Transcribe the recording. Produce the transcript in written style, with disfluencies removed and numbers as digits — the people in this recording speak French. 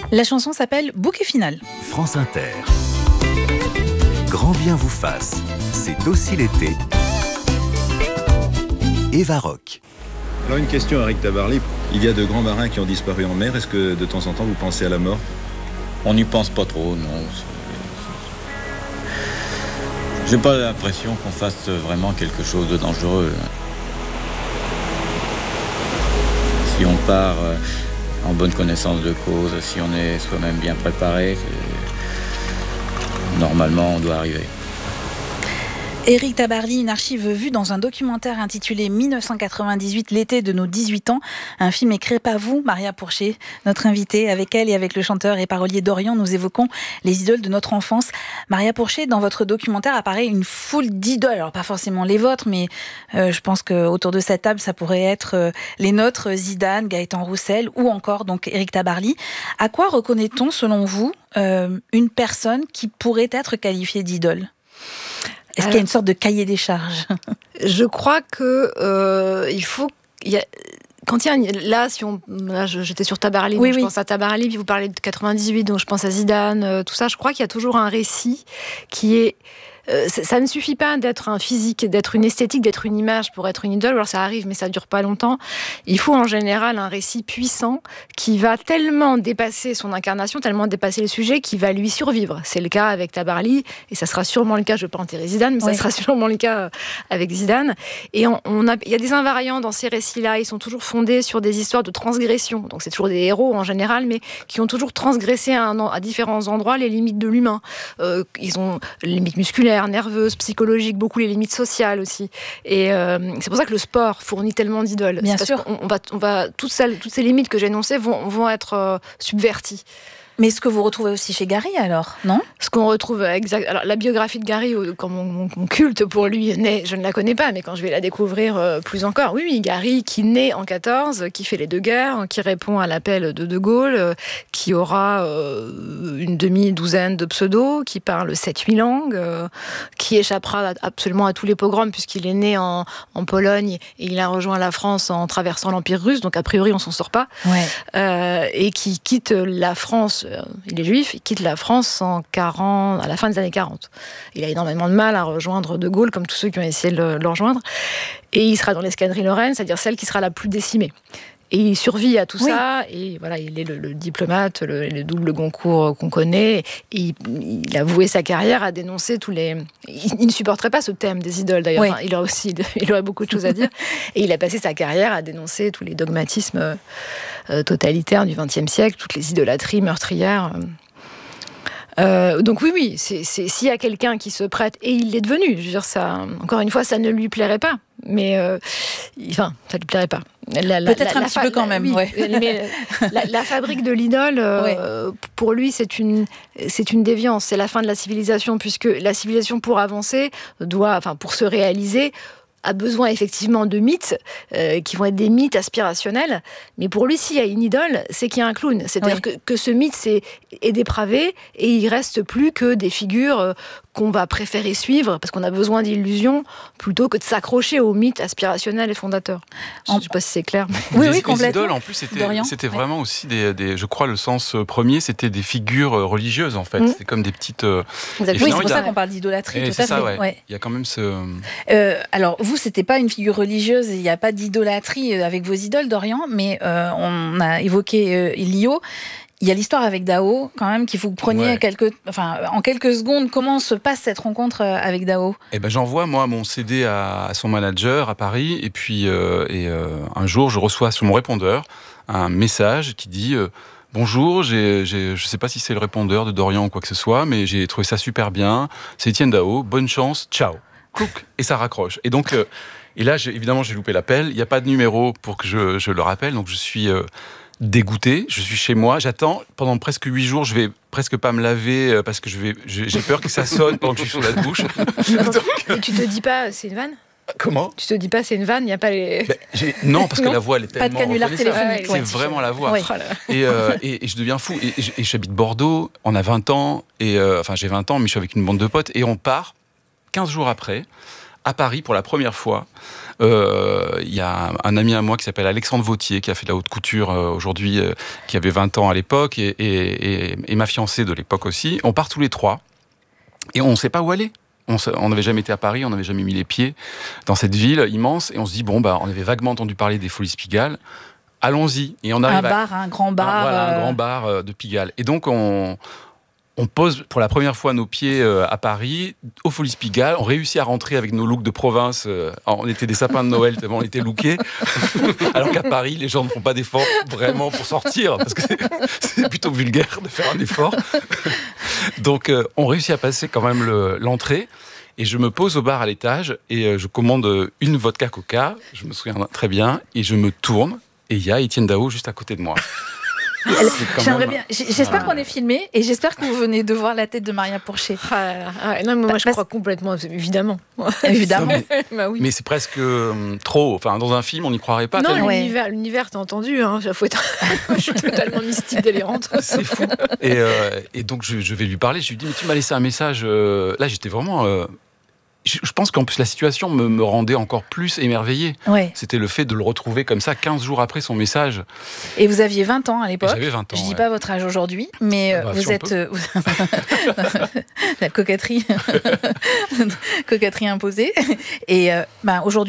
La chanson s'appelle Bouquet final. France Inter. Grand bien vous fasse, c'est aussi l'été. Eva Rock. Alors une question à Eric Tabarly. Il y a de grands marins qui ont disparu en mer. Est-ce que de temps en temps vous pensez à la mort ? On n'y pense pas trop, non. J'ai pas l'impression qu'on fasse vraiment quelque chose de dangereux. Si on part en bonne connaissance de cause, si on est soi-même bien préparé, normalement on doit arriver. Eric Tabarly, une archive vue dans un documentaire intitulé 1998, l'été de nos 18 ans. Un film écrit par vous, Maria Pourchet, notre invitée. Avec elle et avec le chanteur et parolier Dorian, nous évoquons les idoles de notre enfance. Maria Pourchet, dans votre documentaire apparaît une foule d'idoles. Alors pas forcément les vôtres, mais je pense qu'autour de cette table, ça pourrait être les nôtres, Zidane, Gaëtan Roussel ou encore donc Eric Tabarly. À quoi reconnaît-on, selon vous, une personne qui pourrait être qualifiée d'idole ? Est-ce qu'il y a une sorte de cahier des charges ? Je crois que j'étais sur Tabarly, je pense à Tabarly, puis vous parlez de 98, donc je pense à Zidane, tout ça. Je crois qu'il y a toujours un récit qui est... ça ne suffit pas d'être un physique, d'être une esthétique, d'être une image pour être une idole. Alors ça arrive, mais ça dure pas longtemps. Il faut en général un récit puissant qui va tellement dépasser son incarnation, tellement dépasser le sujet, qui va lui survivre. C'est le cas avec Tabarly, et ça sera sûrement le cas, je ne veux pas enterrer Zidane, mais ça sera sûrement le cas avec Zidane. Et il y a des invariants dans ces récits-là, ils sont toujours fondés sur des histoires de transgression. Donc c'est toujours des héros en général, mais qui ont toujours transgressé à différents endroits les limites de l'humain. Ils ont les limites musculaires, nerveuse, psychologique, beaucoup les limites sociales aussi. Et c'est pour ça que le sport fournit tellement d'idoles. Bien sûr. On va toutes ces limites que j'ai énoncées vont être subverties. Mais ce que vous retrouvez aussi chez Gary, alors, non ? Ce qu'on retrouve, alors la biographie de Gary, quand mon culte pour lui naît, je ne la connais pas, mais quand je vais la découvrir plus encore, oui, Gary qui naît en 14, qui fait les deux guerres, qui répond à l'appel de Gaulle, qui aura une demi-douzaine de pseudos, qui parle 7-8 langues, qui échappera absolument à tous les pogroms puisqu'il est né en Pologne et il a rejoint la France en traversant l'Empire russe, donc a priori on s'en sort pas, et qui quitte la France. Il est juif, il quitte la France à la fin des années 40. Il a énormément de mal à rejoindre De Gaulle, comme tous ceux qui ont essayé de le rejoindre. Et il sera dans l'escadrille Lorraine, c'est-à-dire celle qui sera la plus décimée. Et il survit à tout ça, et voilà, il est le diplomate, le double Goncourt qu'on connaît. Et il a voué sa carrière à dénoncer tous les... Il ne supporterait pas ce thème des idoles, d'ailleurs. Enfin, il aurait beaucoup de choses à dire. Et il a passé sa carrière à dénoncer tous les dogmatismes totalitaires du XXe siècle, toutes les idolâtries meurtrières. Donc oui, s'il y a quelqu'un qui se prête, et il l'est devenu, je veux dire, ça, encore une fois, ça ne lui plairait pas, mais ça lui plairait pas. Peut-être un petit peu quand même, mais la fabrique de l'idole, pour lui, c'est une déviance, c'est la fin de la civilisation, puisque la civilisation, pour avancer, pour se réaliser, a besoin effectivement de mythes qui vont être des mythes aspirationnels, mais pour lui, s'il y a une idole, c'est qu'il y a un clown. C'est-à-dire que ce mythe est dépravé et il reste plus que des figures qu'on va préférer suivre parce qu'on a besoin d'illusions plutôt que de s'accrocher aux mythes aspirationnels et fondateurs. Je ne sais pas si c'est clair. Oui, complètement. Les idoles, en plus, c'était vraiment aussi je crois, le sens premier, c'était des figures religieuses, en fait. C'était comme des petites... Oui, c'est pour ça qu'on parle d'idolâtrie, tout à fait. Il y a quand même ce... alors, vous, c'était pas une figure religieuse, il n'y a pas d'idolâtrie avec vos idoles, Dorian, mais on a évoqué Lio. Il y a l'histoire avec Dao, quand même, qu'il faut que vous preniez en quelques secondes. Comment se passe cette rencontre avec Dao ? J'envoie, moi, mon CD à son manager à Paris, et puis un jour, je reçois sur mon répondeur un message qui dit bonjour, je ne sais pas si c'est le répondeur de Dorian ou quoi que ce soit, mais j'ai trouvé ça super bien. C'est Étienne Dao, bonne chance, ciao. Clouc, et ça raccroche. Et donc, et là, évidemment, j'ai loupé l'appel. Il n'y a pas de numéro pour que je le rappelle, donc je suis dégoûté. Je suis chez moi, j'attends pendant presque 8 jours. Je vais presque pas me laver parce que j'ai peur que ça sonne pendant que je suis sous la douche. Et tu te dis pas, c'est une vanne ? Comment ? Tu te dis pas, c'est une vanne, il n'y a pas les... Non, parce que la voix, elle est tellement... Pas de canular téléphonique. C'est vraiment la voix. Ouais. Et je deviens fou. Et j'habite Bordeaux, on a 20 ans, j'ai 20 ans, mais je suis avec une bande de potes, et on part 15 jours après à Paris pour la première fois. Il y a un ami à moi qui s'appelle Alexandre Vautier, qui a fait de la haute couture aujourd'hui, qui avait 20 ans à l'époque, et ma fiancée de l'époque aussi. On part tous les trois, et on ne sait pas où aller. On n'avait jamais été à Paris, on n'avait jamais mis les pieds dans cette ville immense, et on se dit, on avait vaguement entendu parler des Folies Pigalle, allons-y. Et on arrive un grand bar. Un grand bar de Pigalle. Et donc, on pose pour la première fois nos pieds à Paris, aux Folies Pigalle. On réussit à rentrer avec nos looks de province. On était des sapins de Noël tellement on était lookés. Alors qu'à Paris, les gens ne font pas d'efforts vraiment pour sortir, parce que c'est plutôt vulgaire de faire un effort. Donc, on réussit à passer quand même l'entrée. Et je me pose au bar à l'étage et je commande une vodka coca, je me souviens très bien, et je me tourne et il y a Étienne Daho juste à côté de moi. J'aimerais bien. J'espère qu'on est filmé et j'espère que vous venez de voir la tête de Maria Pourchet. Non, mais moi je crois complètement, évidemment. Évidemment. Bah oui. Mais c'est presque trop. Enfin, dans un film, on n'y croirait pas. Non, tellement. l'univers, t'as entendu. Hein, je suis totalement mystique, délirante. C'est fou. Et donc je vais lui parler. Je lui dis, mais tu m'as laissé un message. Là, j'étais vraiment. Je pense qu'en plus la situation me rendait encore plus émerveillé. Ouais. C'était le fait de le retrouver comme ça 15 jours après son message. Et vous aviez 20 ans à l'époque. J'avais 20 ans. Je dis pas votre âge aujourd'hui, mais vous êtes la coquetterie coquetterie imposée. Et aujourd'hui